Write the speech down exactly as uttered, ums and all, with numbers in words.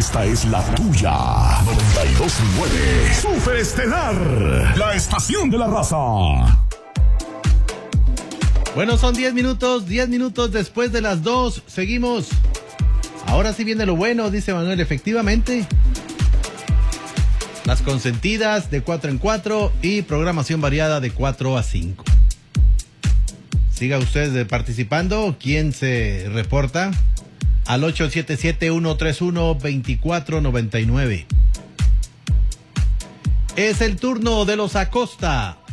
esta es la tuya. noventa y dos punto nueve Super Estelar, la estación de la raza. Bueno, son diez minutos, diez minutos después de las dos. Seguimos. Ahora sí viene lo bueno, dice Manuel. Efectivamente. Las consentidas de cuatro en cuatro y programación variada de cuatro a cinco. Siga usted participando. ¿Quién se reporta? Al ocho siete siete, uno tres uno, dos cuatro nueve nueve. Es el turno de los Acosta.